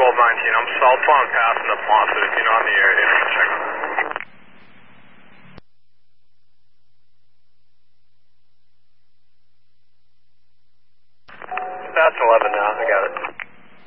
I'm southbound passing the Fawcett. If you know in the area, if you can check on that. That's 11 now, I got it.